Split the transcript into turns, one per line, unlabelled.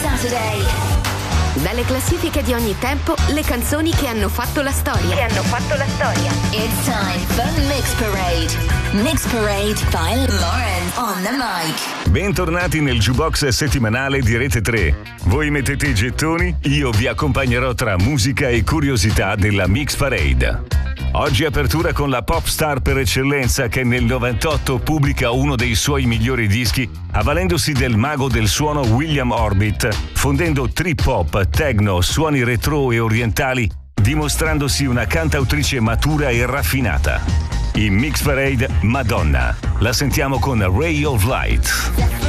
Saturday. Dalle classifiche di ogni tempo, le canzoni che hanno fatto la storia. It's time for Mix Parade. Mix Parade by Lauren on the mic.
Bentornati nel jukebox settimanale di Rete 3. Voi mettete i gettoni, io vi accompagnerò tra musica e curiosità della Mix Parade. Oggi apertura con la pop star per eccellenza che nel 98 pubblica uno dei suoi migliori dischi, avvalendosi del mago del suono William Orbit, fondendo trip hop, techno, suoni retro e orientali, dimostrandosi una cantautrice matura e raffinata. In Mix Parade, Madonna. La sentiamo con Ray of Light.